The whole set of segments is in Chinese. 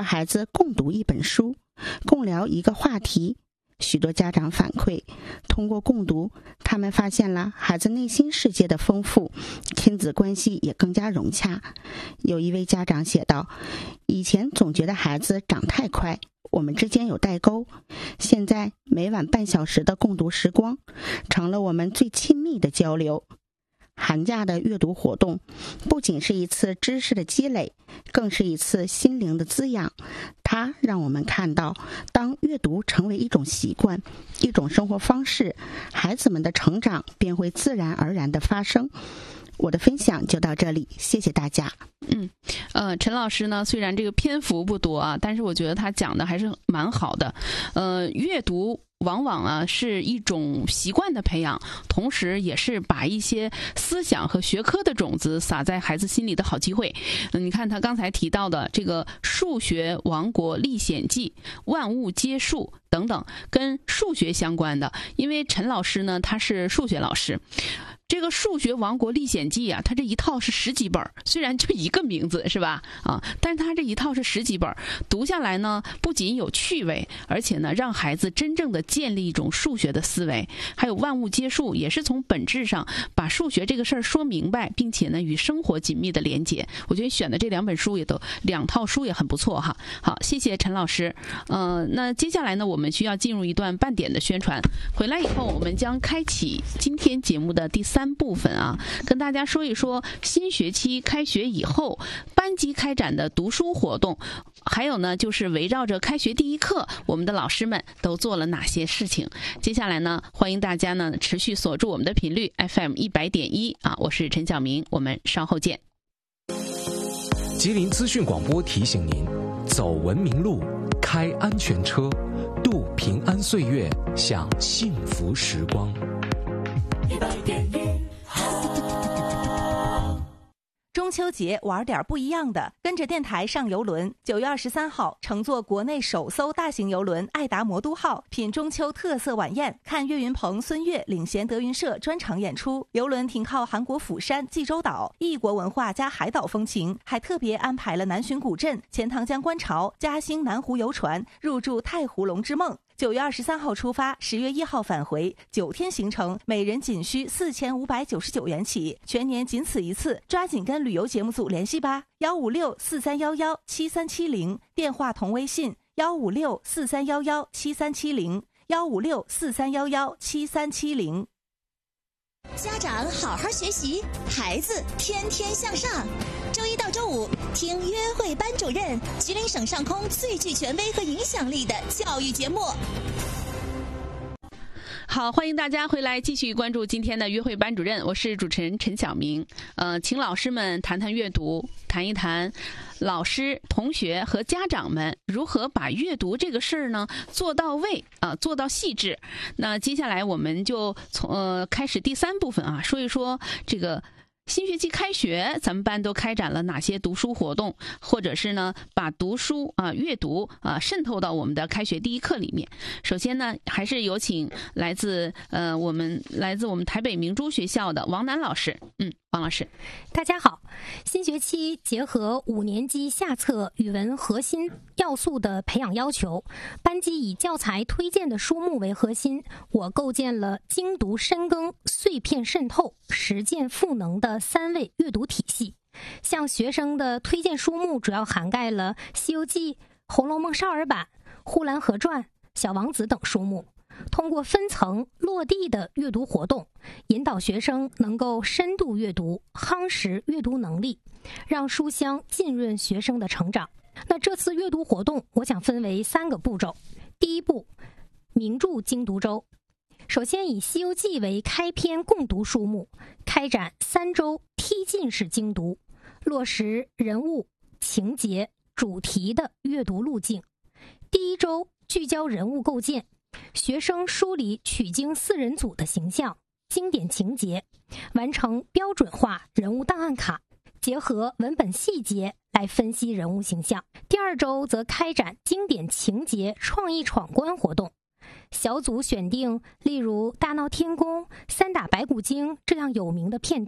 孩子共读一本书，共聊一个话题。许多家长反馈，通过共读，他们发现了孩子内心世界的丰富，亲子关系也更加融洽。有一位家长写道，以前总觉得孩子长太快，我们之间有代沟，现在每晚半小时的共读时光成了我们最亲密的交流。寒假的阅读活动不仅是一次知识的积累，更是一次心灵的滋养。它让我们看到，当阅读成为一种习惯，一种生活方式，孩子们的成长便会自然而然的发生。我的分享就到这里，谢谢大家。 陈老师呢，虽然这个篇幅不多啊，但是我觉得他讲的还是蛮好的。阅读往往啊是一种习惯的培养，同时也是把一些思想和学科的种子撒在孩子心里的好机会。你看他刚才提到的这个数学王国历险记、万物皆数等等，跟数学相关的，因为陈老师呢他是数学老师。这个数学王国历险记啊，它这一套是10几本，虽然就一个名字是吧？但是它这一套是10几本，读下来呢，不仅有趣味，而且呢，让孩子真正的建立一种数学的思维。还有万物皆数，也是从本质上把数学这个事儿说明白，并且呢，与生活紧密的连接。我觉得选的这2套书也很不错哈。好，谢谢陈老师。那接下来呢，我们需要进入一段半点的宣传。回来以后，我们将开启今天节目的第3部分啊，跟大家说一说新学期开学以后班级开展的读书活动，还有呢就是围绕着开学第一课，我们的老师们都做了哪些事情。接下来呢，欢迎大家呢持续锁住我们的频率 FM 100.1啊，我是陈晓明，我们稍后见。 吉林资讯广播提醒您：走文明路，开安全车，度平安岁月，享幸福时光。 中秋节玩点不一样的，跟着电台上游轮。9月23号，乘坐国内首艘大型游轮爱达魔都号，品中秋特色晚宴，看岳云鹏、孙越领衔德云社专场演出。游轮停靠韩国釜山、济州岛，异国文化加海岛风情，还特别安排了南浔古镇、钱塘江观潮、嘉兴南湖游船，入住太湖龙之梦。9月23号出发，10月1号返回，9天行程，每人仅需4599元起，全年仅此一次，抓紧跟旅游节目组联系吧，15643117370，电话同微信15643117370，15643117370。 家长好好学习，孩子天天向上。周一到周五听约会班主任，吉林省上空最具权威和影响力的教育节目。 好，欢迎大家回来继续关注今天的约会班主任，我是主持人陈晓明。请老师们谈谈阅读，谈一谈老师、同学和家长们如何把阅读这个事儿呢做到位啊，做到细致。那接下来我们就开始第3部分啊，说一说这个新学期开学，咱们班都开展了哪些读书活动，或者是呢，把读书阅读渗透到我们的开学第一课里面。首先呢，还是有请来自我们台北明珠学校的王楠老师。王老师， 大家好。新学期结合5年级下册语文核心要素的培养要求，班级以教材推荐的书目为核心，我构建了精读深耕、碎片渗透、实践赋能的3位阅读体系。向学生的推荐书目主要涵盖了《西游记》《红楼梦少儿版》《呼兰河传》《小王子》等书目。通过分层落地的阅读活动，引导学生能够深度阅读，夯实阅读能力，让书香浸润学生的成长。那这次阅读活动，我想分为3个步骤。第一步，名著精读周。首先以《西游记》为开篇共读书目，开展3周梯进式精读，落实人物、情节、主题的阅读路径。第1周聚焦人物构建，学生梳理取经4人组的形象、经典情节，完成标准化人物档案卡，结合文本细节来分析人物形象。第2周则开展经典情节创意闯关活动，小组选定例如大闹天宫、3打白骨精这样有名的片段，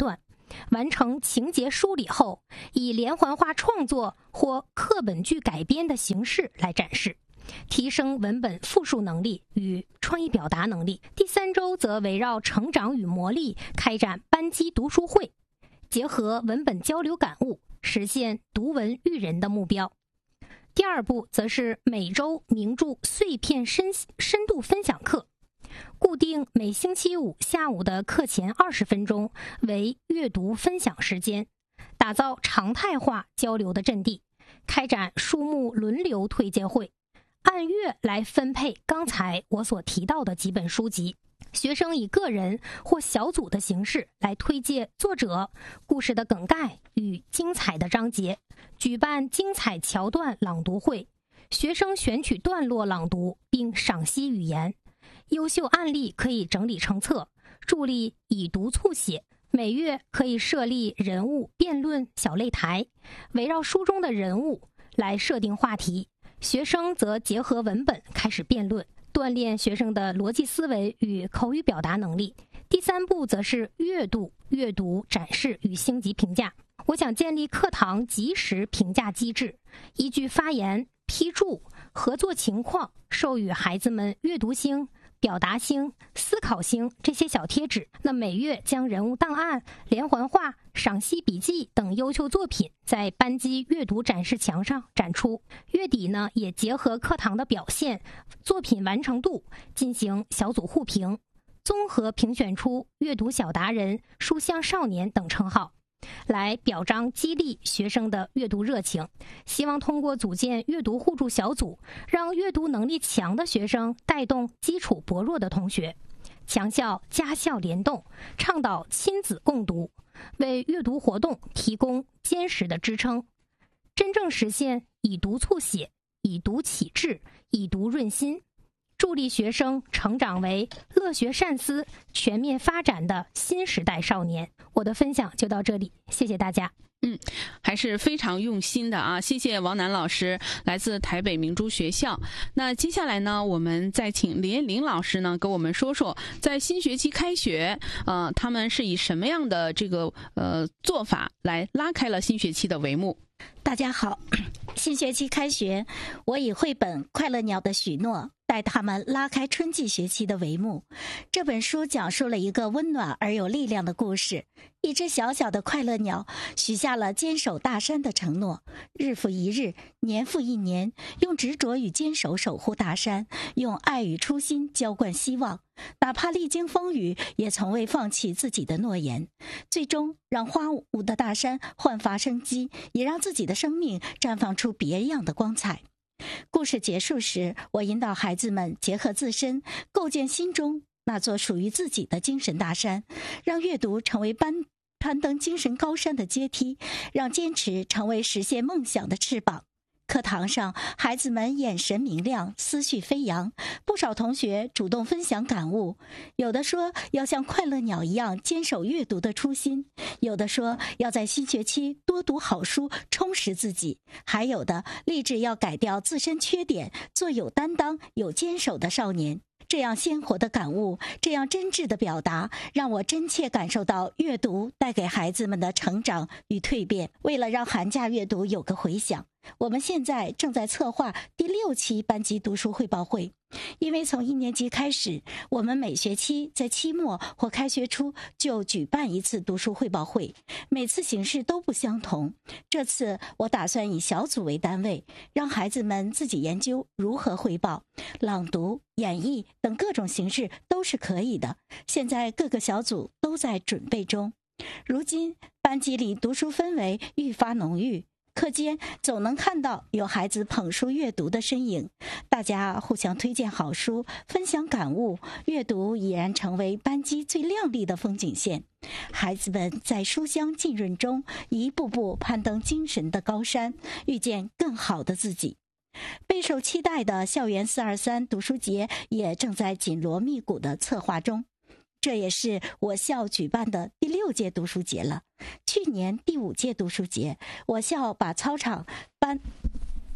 完成情节梳理后，以连环画创作或课本剧改编的形式来展示，提升文本复述能力与创意表达能力。第3周则围绕成长与魔力开展班级读书会，结合文本交流感悟，实现读文育人的目标。第2步则是每周名著碎片深度分享课，固定每星期5下午的课前20分钟为阅读分享时间，打造常态化交流的阵地，开展书目轮流推荐会，按月来分配刚才我所提到的几本书籍。学生以个人或小组的形式来推荐作者、故事的梗概与精彩的章节，举办精彩桥段朗读会，学生选取段落朗读并赏析语言，优秀案例可以整理成册，助力以读促写。每月可以设立人物辩论小擂台，围绕书中的人物来设定话题，学生则结合文本开始辩论，锻炼学生的逻辑思维与口语表达能力。第3步则是阅读展示与星级评价。我想建立课堂及时评价机制，依据发言、批注、合作情况，授予孩子们阅读星、表达星、思考星这些小贴纸。那每月将人物档案、连环画、赏析笔记等优秀作品在班级阅读展示墙上展出。月底呢，也结合课堂的表现、作品完成度进行小组互评，综合评选出阅读小达人、书香少年等称号，来表彰激励学生的阅读热情。希望通过组建阅读互助小组，让阅读能力强的学生带动基础薄弱的同学，强效家校联动，倡导亲子共读，为阅读活动提供坚实的支撑，真正实现以读促写、以读启智、以读润心，助力学生成长为乐学善思、全面发展的新时代少年。我的分享就到这里，谢谢大家。 还是非常用心的啊！谢谢王楠老师，来自台北明珠学校。那接下来呢，我们再请林彦霖老师呢，跟我们说说，在新学期开学，他们是以什么样的这个做法来拉开了新学期的帷幕。 大家好，新学期开学，我以绘本《快乐鸟的许诺》带他们拉开春季学期的帷幕。这本书讲述了一个温暖而有力量的故事。一只小小的快乐鸟许下了坚守大山的承诺，日复一日，年复一年，用执着与坚守守护大山，用爱与初心浇灌希望，哪怕历经风雨，也从未放弃自己的诺言，最终让花舞的大山焕发生机，也让自己的生命绽放出别样的光彩。故事结束时，我引导孩子们结合自身，构建心中那座属于自己的精神大山，让阅读成为攀登精神高山的阶梯，让坚持成为实现梦想的翅膀。课堂上，孩子们眼神明亮，思绪飞扬，不少同学主动分享感悟，有的说要像快乐鸟一样坚守阅读的初心，有的说要在新学期多读好书，充实自己，还有的立志要改掉自身缺点，做有担当、有坚守的少年。这样鲜活的感悟，这样真挚的表达，让我真切感受到阅读带给孩子们的成长与蜕变。为了让寒假阅读有个回响，我们现在正在策划第6期班级读书汇报会。因为从1年级开始，我们每学期在期末或开学初就举办一次读书汇报会，每次形式都不相同。这次我打算以小组为单位，让孩子们自己研究如何汇报，朗读、演绎等各种形式都是可以的。现在各个小组都在准备中。如今班级里读书氛围愈发浓郁，课间总能看到有孩子捧书阅读的身影，大家互相推荐好书，分享感悟，阅读已然成为班级最亮丽的风景线。孩子们在书香浸润中，一步步攀登精神的高山，遇见更好的自己。备受期待的校园423读书节也正在紧锣密鼓的策划中。这也是我校举办的第6届读书节了。去年第5届读书节，我校把操场搬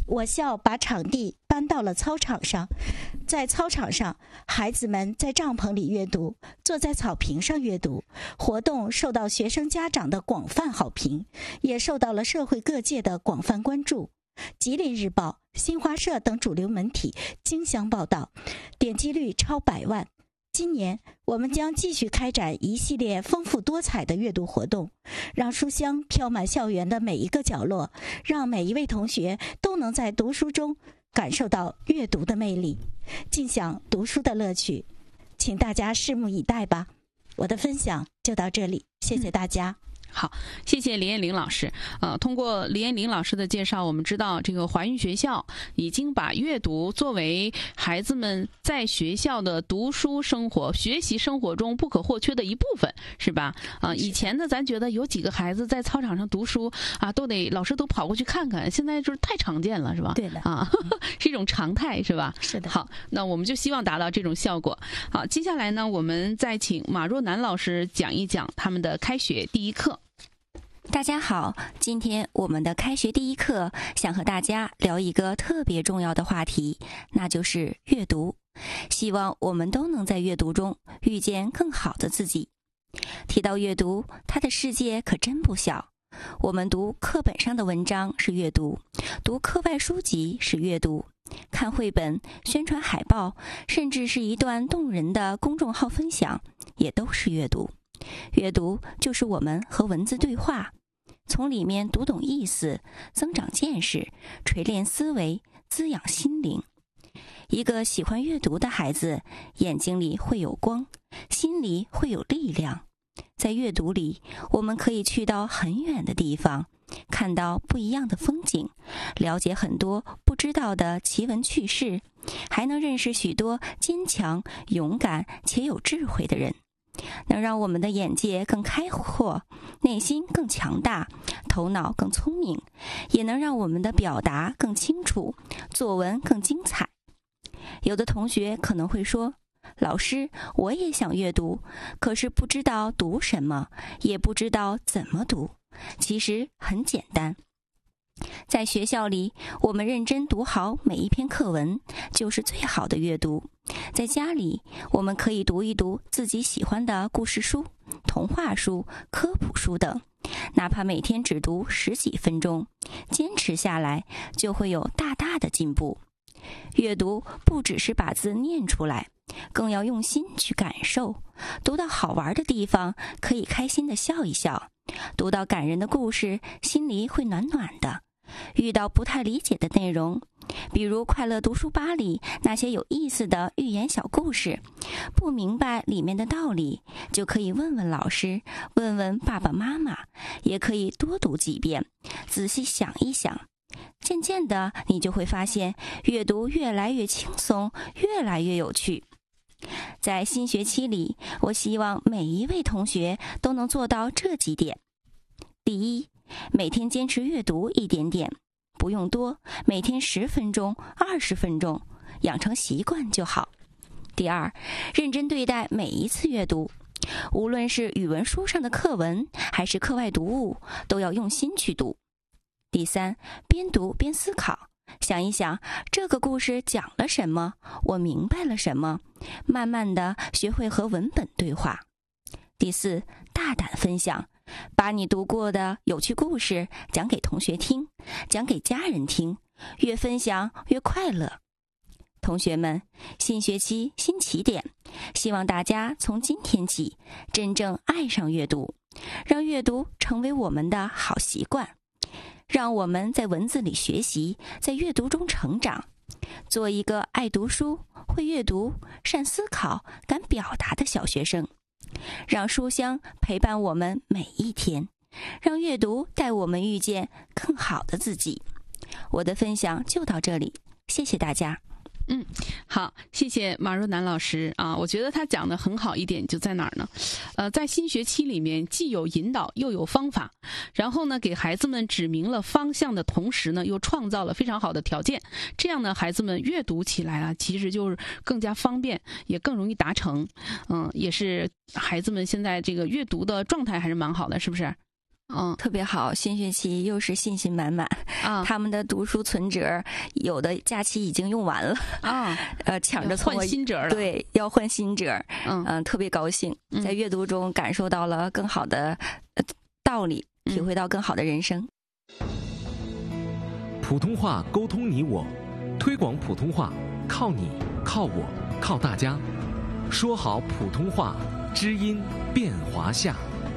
我校把场地搬到了操场上，在操场上，孩子们在帐篷里阅读，坐在草坪上阅读。活动受到学生家长的广泛好评，也受到了社会各界的广泛关注。吉林日报、新华社等主流媒体竞相报道，点击率超100万。今年我们将继续开展一系列丰富多彩的阅读活动，让书香飘满校园的每一个角落，让每一位同学都能在读书中感受到阅读的魅力，尽享读书的乐趣。请大家拭目以待吧。我的分享就到这里，谢谢大家。 好，谢谢林彦玲老师。通过林彦玲老师的介绍，我们知道这个华云学校已经把阅读作为孩子们在学校的读书生活、学习生活中不可或缺的一部分，是吧？以前呢，咱觉得有几个孩子在操场上读书啊，老师都跑过去看看，现在就是太常见了，是吧？ 对的啊，是一种常态，是吧？ 是的。 好，那我们就希望达到这种效果。好，接下来呢，我们再请马若楠老师讲一讲他们的开学第一课。 大家好，今天我们的开学第一课想和大家聊一个特别重要的话题，那就是阅读。希望我们都能在阅读中遇见更好的自己。提到阅读，它的世界可真不小。我们读课本上的文章是阅读，读课外书籍是阅读，看绘本、宣传海报，甚至是一段动人的公众号分享，也都是阅读。阅读就是我们和文字对话，从里面读懂意思，增长见识，锤炼思维，滋养心灵。一个喜欢阅读的孩子，眼睛里会有光，心里会有力量。在阅读里，我们可以去到很远的地方，看到不一样的风景，了解很多不知道的奇闻趣事，还能认识许多坚强、勇敢且有智慧的人。能让我们的眼界更开阔，内心更强大，头脑更聪明，也能让我们的表达更清楚，作文更精彩。有的同学可能会说，老师，我也想阅读，可是不知道读什么，也不知道怎么读。其实很简单，在学校里，我们认真读好每一篇课文，就是最好的阅读。在家里，我们可以读一读自己喜欢的故事书、童话书、科普书等，哪怕每天只读10几分钟，坚持下来就会有大大的进步。阅读不只是把字念出来，更要用心去感受。读到好玩的地方，可以开心地笑一笑；读到感人的故事，心里会暖暖的。遇到不太理解的内容，比如快乐读书吧里那些有意思的寓言小故事，不明白里面的道理，就可以问问老师，问问爸爸妈妈，也可以多读几遍，仔细想一想。渐渐的，你就会发现阅读越来越轻松，越来越有趣。在新学期里，我希望每一位同学都能做到这几点。第一，每天坚持阅读一点点，不用多，每天10分钟、20分钟，养成习惯就好。第二，认真对待每一次阅读，无论是语文书上的课文，还是课外读物，都要用心去读。第三，边读边思考，想一想这个故事讲了什么，我明白了什么，慢慢的学会和文本对话。第四，大胆分享，把你读过的有趣故事讲给同学听，讲给家人听，越分享越快乐。同学们，新学期新起点，希望大家从今天起真正爱上阅读，让阅读成为我们的好习惯，让我们在文字里学习，在阅读中成长，做一个爱读书、会阅读、善思考、敢表达的小学生。让书香陪伴我们每一天，让阅读带我们遇见更好的自己。我的分享就到这里，谢谢大家。 好，谢谢马若楠老师啊！我觉得他讲的很好一点就在哪儿呢？在新学期里面，既有引导又有方法，然后呢，给孩子们指明了方向的同时呢，又创造了非常好的条件。这样呢，孩子们阅读起来啊，其实就是更加方便，也更容易达成。也是孩子们现在这个阅读的状态还是蛮好的，是不是？ 特别好，新学期又是信心满满啊！ 他们的读书存折有的假期已经用完了啊， 抢着从换新折了， 对，要换新折，特别高兴，在阅读中感受到了更好的道理，体会到更好的人生。 普通话沟通你我，推广普通话靠你靠我靠大家，说好普通话，知音变华夏。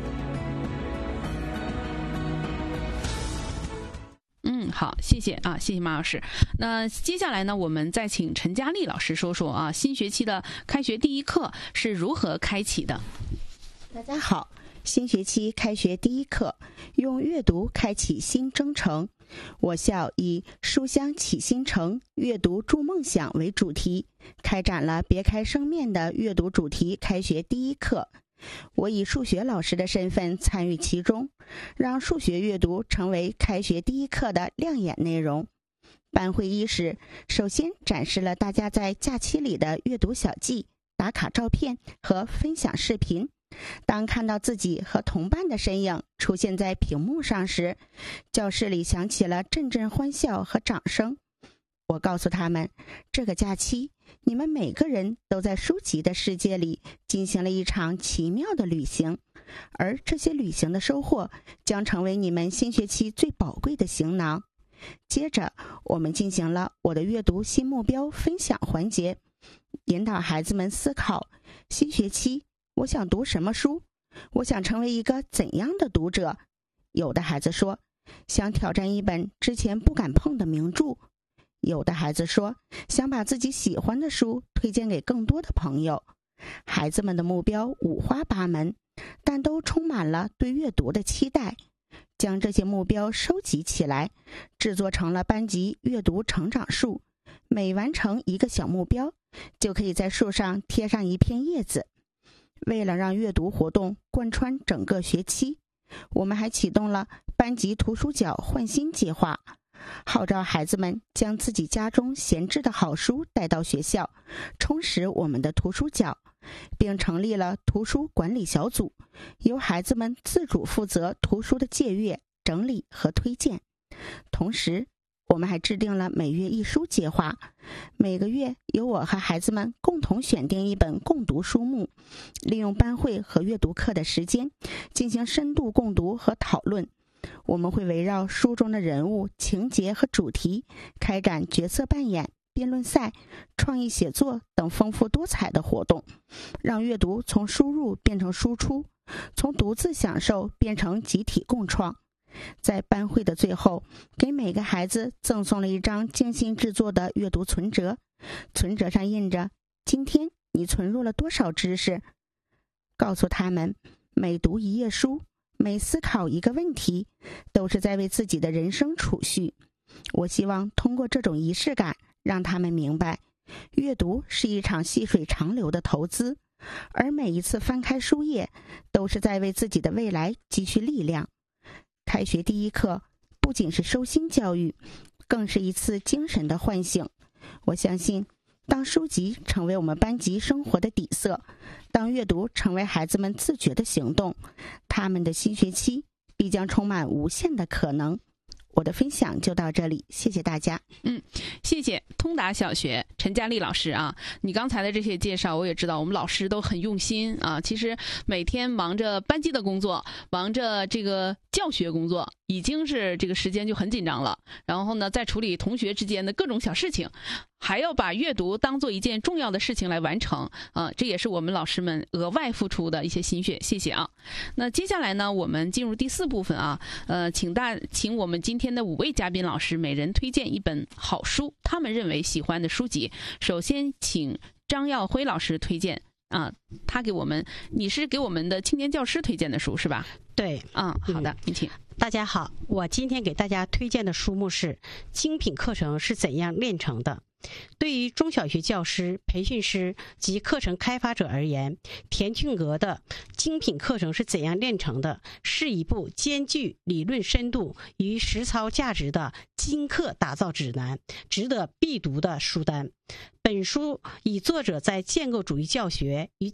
好，谢谢啊，谢谢马老师。那接下来呢，我们再请陈佳丽老师说说啊，新学期的开学第一课是如何开启的？ 大家好，新学期开学第一课，用阅读开启新征程。我校以书香启新城，阅读助梦想为主题，开展了别开生面的阅读主题开学第一课。我以数学老师的身份参与其中，让数学阅读成为开学第一课的亮眼内容。班会议时，首先展示了大家在假期里的阅读小记、打卡照片和分享视频。当看到自己和同伴的身影出现在屏幕上时，教室里响起了阵阵欢笑和掌声。我告诉他们，这个假期你们每个人都在书籍的世界里进行了一场奇妙的旅行，而这些旅行的收获将成为你们新学期最宝贵的行囊。接着我们进行了我的阅读新目标分享环节，引导孩子们思考，新学期我想读什么书？我想成为一个怎样的读者？有的孩子说，想挑战一本之前不敢碰的名著。有的孩子说，想把自己喜欢的书推荐给更多的朋友。孩子们的目标五花八门，但都充满了对阅读的期待。将这些目标收集起来，制作成了班级阅读成长树。每完成一个小目标，就可以在树上贴上一片叶子。为了让阅读活动贯穿整个学期，我们还启动了班级图书角换新计划，号召孩子们将自己家中闲置的好书带到学校，充实我们的图书角，并成立了图书管理小组，由孩子们自主负责图书的借阅、整理和推荐。同时，我们还制定了每月一书计划，每个月由我和孩子们共同选定一本共读书目，利用班会和阅读课的时间进行深度共读和讨论。我们会围绕书中的人物、情节和主题，开展角色扮演、辩论赛、创意写作等丰富多彩的活动，让阅读从输入变成输出，从独自享受变成集体共创。在班会的最后，给每个孩子赠送了一张精心制作的阅读存折，存折上印着今天你存入了多少知识。告诉他们，每读一页书，每思考一个问题，都是在为自己的人生储蓄。我希望通过这种仪式感，让他们明白，阅读是一场细水长流的投资，而每一次翻开书页，都是在为自己的未来积蓄力量。开学第一课不仅是收心教育，更是一次精神的唤醒。我相信，当书籍成为我们班级生活的底色，当阅读成为孩子们自觉的行动，他们的新学期必将充满无限的可能。我的分享就到这里，谢谢大家。 谢谢通达小学陈佳丽老师啊，你刚才的这些介绍，我也知道我们老师都很用心啊。其实每天忙着班级的工作，忙着这个教学工作，已经是这个时间就很紧张了。然后呢，再处理同学之间的各种小事情，还要把阅读当做一件重要的事情来完成啊，这也是我们老师们额外付出的一些心血，谢谢啊。那接下来呢，我们进入第4部分啊，请我们今天的5位嘉宾老师每人推荐一本好书，他们认为喜欢的书籍。首先请张耀辉老师推荐啊，你是给我们的青年教师推荐的书是吧？ 对， 好的，您请。 大家好，我今天给大家推荐的书目是《精品课程是怎样炼成的》。对于中小学教师、培训师及课程开发者而言，田俊阁的《精品课程是怎样炼成的》是一部兼具理论深度与实操价值的精课打造指南，值得必读的书单。本书以作者在建构主义教学与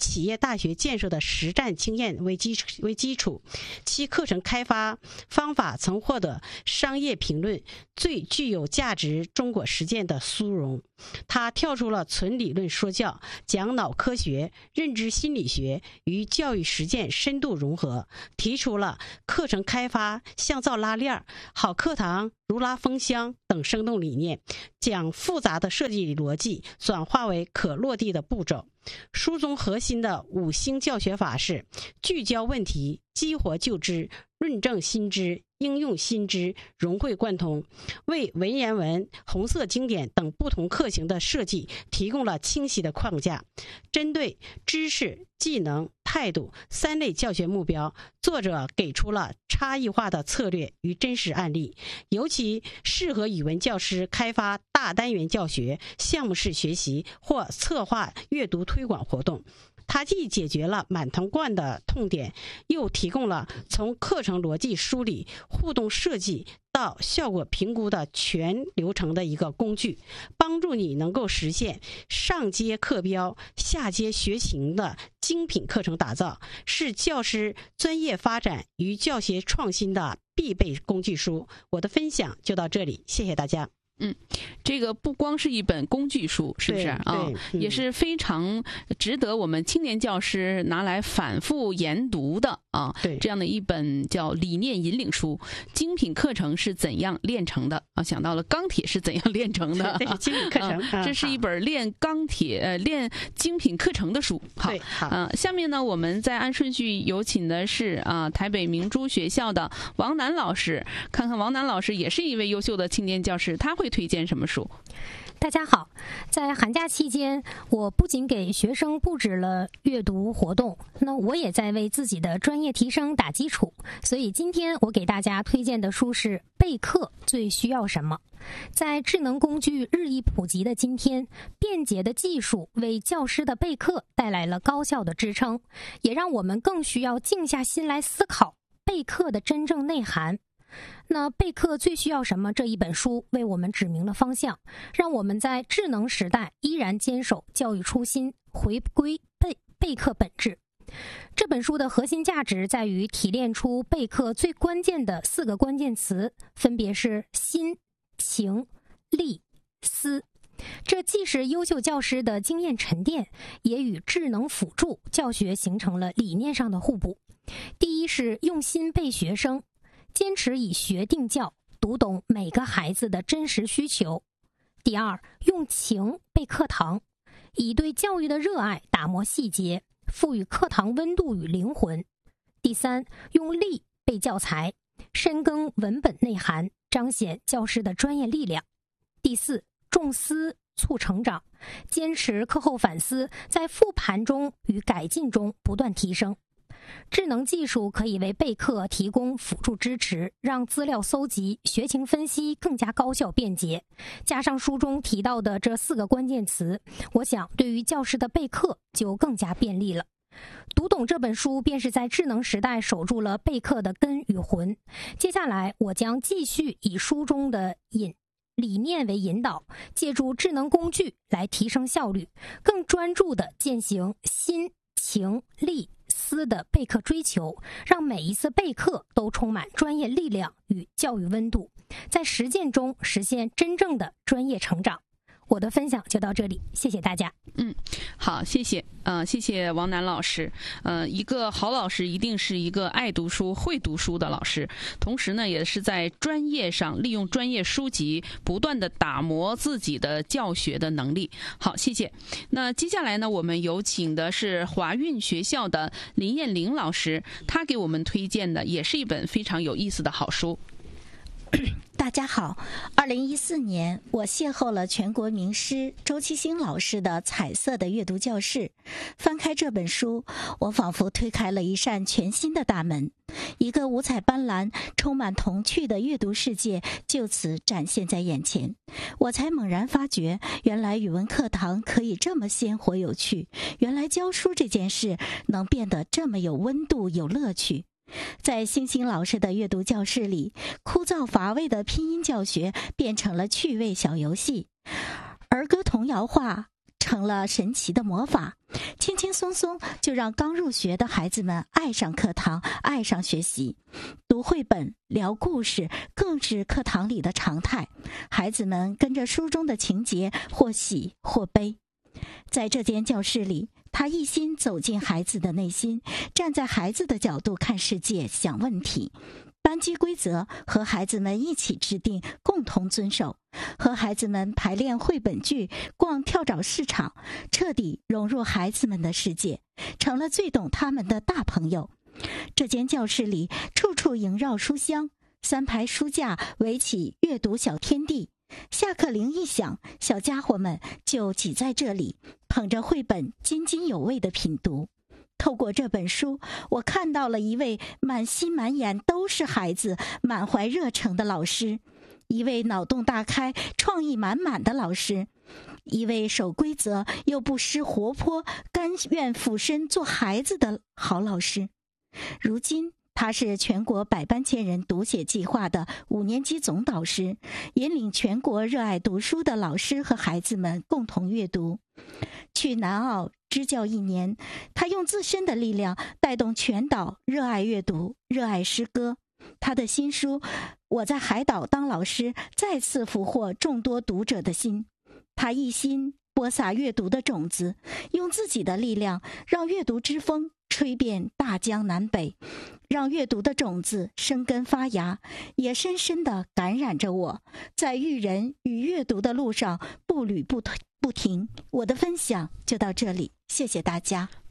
企业大学建设的实战经验为基础，其课程开发方法曾获得商业评论最具有价值中国实践的殊荣。他跳出了纯理论说教，将脑科学、认知心理学与教育实践深度融合，提出了课程开发像造拉链、好课堂如拉风箱等生动理念，将复杂的设计逻辑转化为可落地的步骤。书中核心的5星教学法是聚焦问题、激活旧知、论证新知、应用新知，融会贯通，为文言文、红色经典等不同课型的设计提供了清晰的框架。针对知识、技能、态度3类教学目标，作者给出了差异化的策略与真实案例，尤其适合语文教师开发大单元教学、项目式学习或策划阅读推广活动。它既解决了满堂灌的痛点，又提供了从课程逻辑梳理、互动设计到效果评估的全流程的一个工具，帮助你能够实现上阶课标、下阶学情的精品课程打造，是教师专业发展与教学创新的必备工具书。我的分享就到这里，谢谢大家。 这个不光是一本工具书，是不是啊？也是非常值得我们青年教师拿来反复研读的啊。这样的一本叫理念引领书，精品课程是怎样炼成的啊？想到了钢铁是怎样炼成的， 这是精品课程。 这是一本练钢铁、练精品课程的书。好，下面呢，我们再按顺序有请的是台北明珠学校的王楠老师，看看王楠老师也是一位优秀的青年教师，他会推荐什么书？ 大家好，在寒假期间，我不仅给学生布置了阅读活动，那我也在为自己的专业提升打基础。所以今天我给大家推荐的书是《备课最需要什么》。在智能工具日益普及的今天，便捷的技术为教师的备课带来了高效的支撑，也让我们更需要静下心来思考备课的真正内涵。那备课最需要什么？这一本书为我们指明了方向，让我们在智能时代依然坚守教育初心，回归备课本质。这本书的核心价值在于提炼出备课最关键的4个关键词，分别是心、情、力、思。这既是优秀教师的经验沉淀，也与智能辅助教学形成了理念上的互补。第一是用心备学生，坚持以学定教，读懂每个孩子的真实需求。第二，用情备课堂，以对教育的热爱打磨细节，赋予课堂温度与灵魂。第三，用力备教材，深耕文本内涵，彰显教师的专业力量。第四，重思促成长，坚持课后反思，在复盘中与改进中不断提升。智能技术可以为备课提供辅助支持，让资料搜集、学情分析更加高效便捷。加上书中提到的这4个关键词，我想对于教师的备课就更加便利了。读懂这本书，便是在智能时代守住了备课的根与魂。接下来，我将继续以书中的理念为引导，借助智能工具来提升效率，更专注地践行心、情、力、思的备课追求，让每一次备课都充满专业力量与教育温度，在实践中实现真正的专业成长。我的分享就到这里，谢谢大家。 好，谢谢，谢谢王楠老师。一个好老师一定是一个爱读书、会读书的老师，同时呢，也是在专业上利用专业书籍，不断的打磨自己的教学的能力。好，谢谢。那接下来呢，我们有请的是华韵学校的林艳玲老师，她给我们推荐的也是一本非常有意思的好书。 大家好，2014年我邂逅了全国名师周其兴老师的《彩色的阅读教室》。翻开这本书，我仿佛推开了一扇全新的大门，一个五彩斑斓、充满童趣的阅读世界就此展现在眼前。我才猛然发觉，原来语文课堂可以这么鲜活有趣，原来教书这件事能变得这么有温度、有乐趣。在星星老师的阅读教室里，枯燥乏味的拼音教学变成了趣味小游戏，儿歌童谣化成了神奇的魔法。其轻轻松松就让刚入学的孩子们爱上课堂，爱上学习。读绘本、聊故事更是课堂里的常态，孩子们跟着书中的情节或喜或悲。在这间教室里，他一心走进孩子的内心，站在孩子的角度看世界、想问题。班级规则和孩子们一起制定，共同遵守，和孩子们排练绘本剧，逛跳蚤市场，彻底融入孩子们的世界，成了最懂他们的大朋友。这间教室里处处萦绕书香，3排书架围起阅读小天地。下课铃一响，小家伙们就挤在这里，捧着绘本津津有味地品读。透过这本书，我看到了一位满心满眼都是孩子、满怀热诚的老师，一位脑洞大开、创意满满的老师，一位守规则又不失活泼、甘愿俯身做孩子的好老师。如今他是全国100班千人读写计划的5年级总导师，引领全国热爱读书的老师和孩子们共同阅读。去南澳支教1年，他用自身的力量带动全岛热爱阅读、热爱诗歌。他的新书《我在海岛当老师》再次俘获众多读者的心。他一心播撒阅读的种子，用自己的力量让阅读之风吹遍大江南北，让阅读的种子生根发芽，也深深地感染着我，在育人与阅读的路上步履不停。我的分享就到这里，谢谢大家。